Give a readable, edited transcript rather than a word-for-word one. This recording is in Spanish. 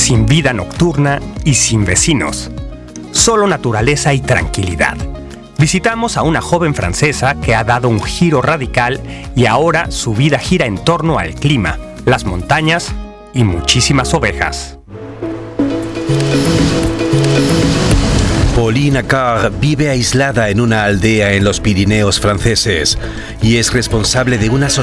sin vida nocturna y sin vecinos. Solo naturaleza y tranquilidad. Visitamos a una joven francesa que ha dado un giro radical y ahora su vida gira en torno al clima, las montañas y muchísimas ovejas. Paulina Carr vive aislada en una aldea en los Pirineos franceses y es responsable de una